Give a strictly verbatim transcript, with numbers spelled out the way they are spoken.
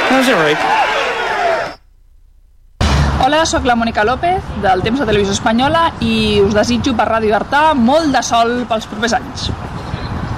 No, és all right. Hola, sóc la Mònica López, del Temps de Televisió Espanyola, i us desitjo per Ràdio Artà molt de sol pels propers anys.